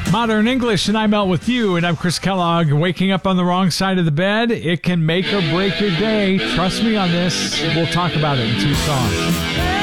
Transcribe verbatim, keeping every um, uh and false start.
Modern English, and I'm out with you, and I'm Chris Kellogg. Waking up on the wrong side of the bed, it can make or break your day. Trust me on this. We'll talk about it in two songs.